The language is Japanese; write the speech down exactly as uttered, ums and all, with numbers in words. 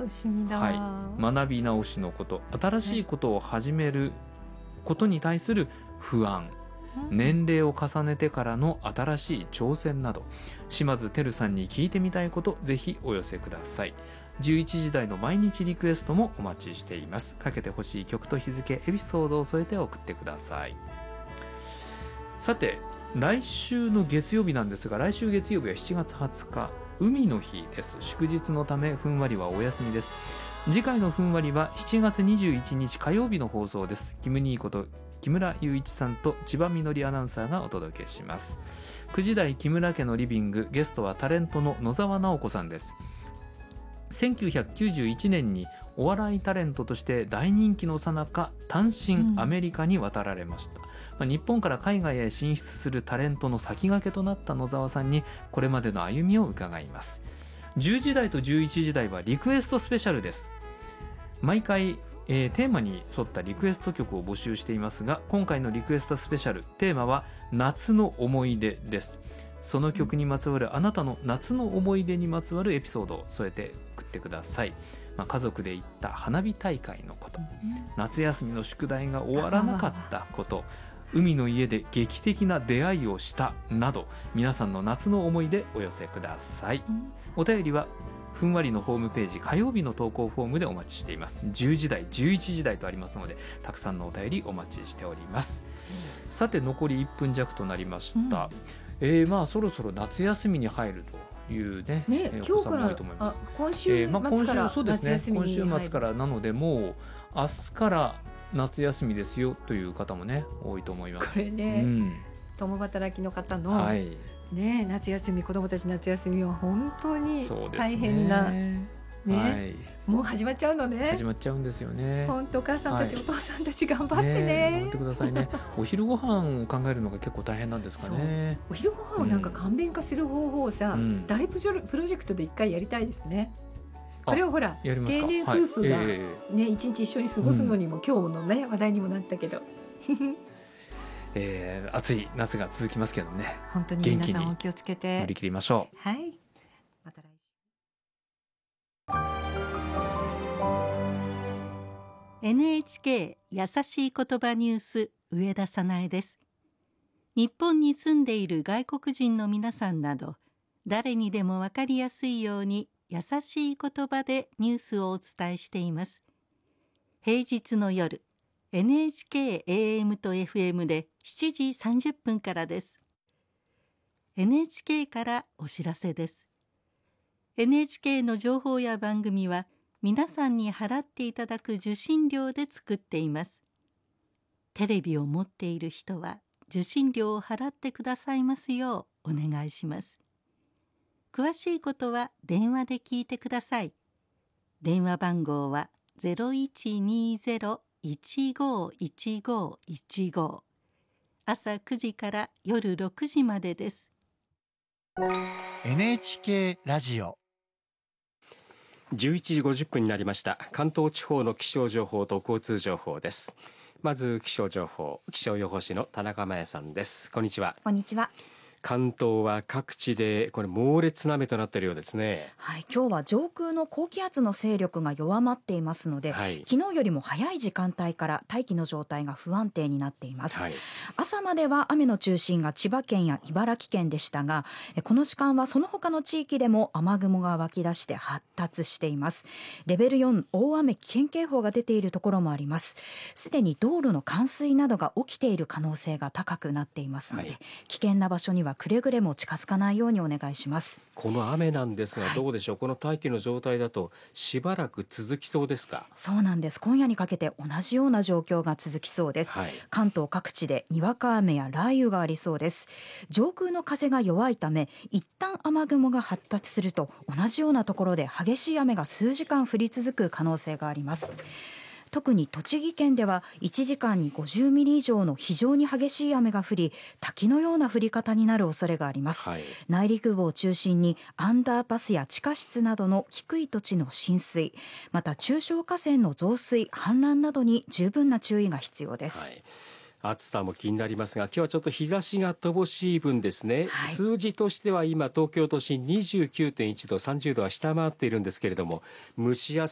楽しみだ、 はい、学び直しのこと、新しいことを始めることに対する不安、年齢を重ねてからの新しい挑戦など、島津輝さんに聞いてみたいこと、ぜひお寄せください。じゅういちじ台の毎日リクエストもお待ちしています。かけてほしい曲と日付、エピソードを添えて送ってください。さて、来週の月曜日なんですが、来週月曜日はしちがつはつか、海の日です。祝日のためふんわりはお休みです。次回のふんわりはしちがつにじゅういちにち火曜日の放送です。キム兄こと木村雄一さんと千葉みのりアナウンサーがお届けします。くじ台木村家のリビング、ゲストはタレントの野沢直子さんです。せんきゅうひゃくきゅうじゅういちねんにお笑いタレントとして大人気の最中、単身アメリカに渡られました、うんまあ、日本から海外へ進出するタレントの先駆けとなった野沢さんにこれまでの歩みを伺います。じゅうじ台とじゅういちじ台はリクエストスペシャルです。毎回、えー、テーマに沿ったリクエスト曲を募集していますが、今回のリクエストスペシャルテーマは夏の思い出です。その曲にまつわるあなたの夏の思い出にまつわるエピソードを添えて送ってください。まあ、家族で行った花火大会のこと、夏休みの宿題が終わらなかったこと、海の家で劇的な出会いをしたなど、皆さんの夏の思い出お寄せください。お便りはふんわりのホームページ火曜日の投稿フォームでお待ちしています。じゅうじ台じゅういちじ台とありますので、たくさんのお便りお待ちしております、うん、さて残りいっぷん弱となりました、うんえー、まあそろそろ夏休みに入るというね、 ねえー、 今日から多いと思います。 今週末から夏休みに入る、 えーまあ、今週そうですね、今週末からなので、もう明日から夏休みですよという方もね多いと思います。 これね、うん、共働きの方の、はいね、夏休み、子どもたち夏休みは本当に大変な、ねねはい、もう始まっちゃうのね。 始まっちゃうんですよね。 本当お母さんたち、はい、お父さんたち頑張ってね。 頑張ってくださいね。お昼ご飯を考えるのが結構大変なんですかね。 お昼ご飯をなんか簡便化する方法をさ、うん、大プロジェクトで一回やりたいですね。これをほら定年夫婦が、はいえーね、一日一緒に過ごすのにも、うん、今日の、ね、話題にもなったけどえー、暑い夏が続きますけどね、 本当に皆さんお気をつけて乗り切りましょう。 はい、また来週。 エヌエイチケー 優しい言葉ニュース、上田早苗です。日本に住んでいる外国人の皆さんなど、誰にでも分かりやすいように優しい言葉でニュースをお伝えしています。平日の夜、エヌエイチケー エーエム と エフエム でしちじさんじゅっぷんからです。エヌエイチケー からお知らせです。エヌエイチケー の情報や番組は皆さんに払っていただく受信料で作っています。テレビを持っている人は受信料を払ってくださいますようお願いします。詳しいことは電話で聞いてください。電話番号は ゼロいちにゼロ いちごいちごいちご、朝くじから夜ろくじまでです。 エヌエイチケー ラジオじゅういちじごじゅっぷんになりました。関東地方の気象情報と交通情報です。まず気象情報、気象予報士の田中真也さんです。こんにちは。 こんにちは。 関東は各地でこれ猛烈な雨となっているようですね。 はい、今日は上空の高気圧の勢力が弱まっていますので、はい、昨日よりも早い時間帯から大気の状態が不安定になっています、はい、朝までは雨の中心が千葉県や茨城県でしたが、この時間はその他の地域でも雨雲が湧き出して発達しています。レベルよん大雨危険警報が出ているところもあります。すでに道路の冠水などが起きている可能性が高くなっていますので、はい、危険な場所にはくれぐれも近づかないようにお願いします。 この雨なんですがどうでしょう、はい、この大気の状態だとしばらく続きそうですか？ そうなんです。今夜にかけて同じような状況が続きそうです、はい、関東各地でにわか雨や雷雨がありそうです。上空の風が弱いため一旦雨雲が発達すると同じようなところで激しい雨が数時間降り続く可能性があります。特に栃木県ではいちじかんにごじゅうミリ以上の非常に激しい雨が降り、滝のような降り方になる恐れがあります、はい、内陸部を中心にアンダーパスや地下室などの低い土地の浸水、また中小河川の増水氾濫などに十分な注意が必要です、はい。 暑さも気になりますが、今日はちょっと日差しが乏しい分ですね、はい、数字としては今東京都心 にじゅうきゅうてんいちど、さんじゅうどは下回っているんですけれども、蒸し暑